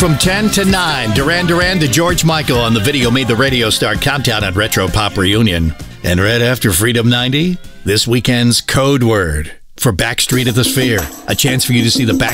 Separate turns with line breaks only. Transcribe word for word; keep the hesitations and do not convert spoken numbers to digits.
from ten to nine. Duran Duran to George Michael on the Video Made the Radio Star countdown at Retro Pop Reunion. And right after Freedom ninety, this weekend's Code Word for Backstreet at the Sphere. A chance for you to see the Backstreet